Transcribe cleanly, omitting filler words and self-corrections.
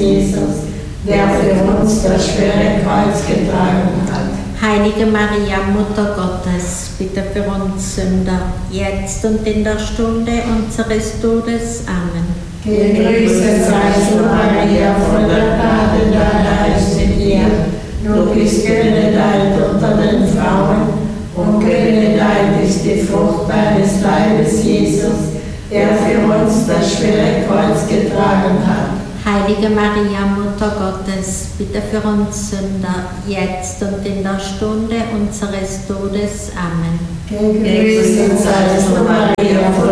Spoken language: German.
Jesus, der für uns das schwere Kreuz getragen hat. Heilige Maria, Mutter Gottes, bitte für uns Sünder, jetzt und in der Stunde unseres Todes. Amen. Gegrüßet seist du, Maria, voller Gnade, der Herr ist mit dir. Du bist gebenedeit unter den Frauen, und gebenedeit ist die Frucht deines Leibes, Jesus, der für uns das schwere Kreuz getragen hat. Heilige Maria, Mutter Gottes, bitte für uns Sünder, jetzt und in der Stunde unseres Todes. Amen. Gegrüßet seist du, Maria, voller